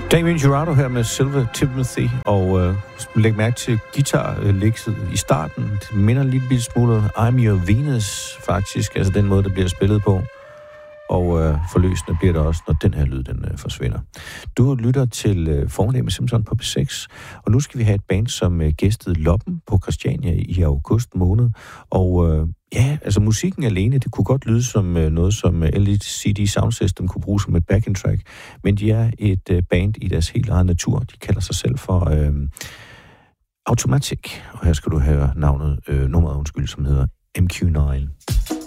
Damien Jurado her med Silver Timothy, og læg mærke til guitarlægget i starten. Det minder en lille smule I'm Your Venus, faktisk, altså den måde, der bliver spillet på. Og forløsende bliver det også, når den her lyd, den forsvinder. Du lytter til Formiddag med Simpson på P6, og nu skal vi have et band, som gæstede Loppen på Christiania i august måned. Og ja, altså musikken alene, det kunne godt lyde som noget, som LCD Sound System kunne bruge som et backing track, men de er et band i deres helt eget natur. De kalder sig selv for Automatic, og her skal du høre nummeret, som hedder MQ9.